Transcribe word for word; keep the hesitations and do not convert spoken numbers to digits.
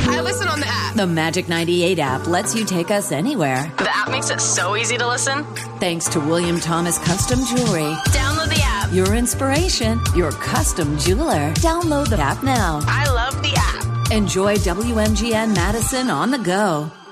I listen on the app. The Magic ninety-eight app lets you take us anywhere. The app makes it so easy to listen. Thanks to William Thomas Custom Jewelry. Download the app. Your inspiration, your custom jeweler. Download the app now. I love the app. Enjoy W M G N Madison on the go.